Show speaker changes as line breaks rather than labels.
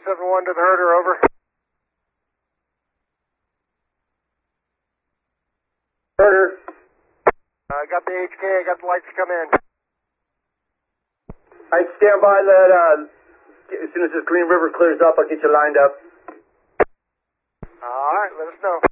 371 to the herder, over.
Herder.
I got the HK, I got the lights to come in.
I stand by that, as soon as this Green River clears up, I'll get you lined up.
Alright, let us know.